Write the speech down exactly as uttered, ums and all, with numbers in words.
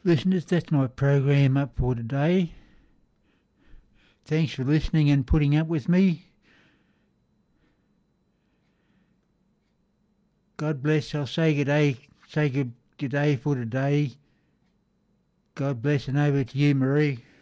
Listeners, that's my program up for today. Thanks for listening and putting up with me. God bless. I'll say good day, say good, good day for today. God bless, and over to you, Marie.